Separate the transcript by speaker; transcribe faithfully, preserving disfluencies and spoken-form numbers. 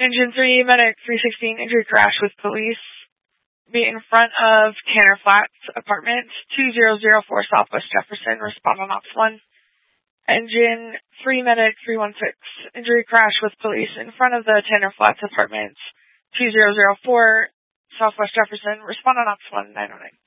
Speaker 1: Engine three, medic three sixteen, injury crash with police. Be in front of Tanner Flats apartment, two zero zero four Southwest Jefferson, respond on ops one. Engine three, medic three one six, injury crash with police in front of the Tanner Flats apartment, two zero zero four Southwest Jefferson, respond on ops one nine oh nine.